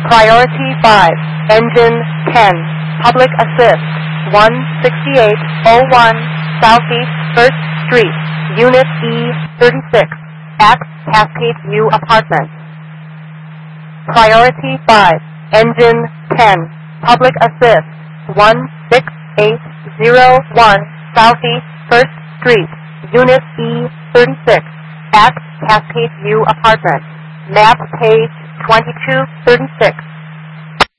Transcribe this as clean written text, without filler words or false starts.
Priority 5, Engine 10, Public Assist, 16801 Southeast 1st Street, Unit E36, at Cascade View Apartments. Priority 5, Engine 10, Public Assist, 16801 Southeast 1st Street, Unit E36, at Cascade View Apartments. Map page 2236.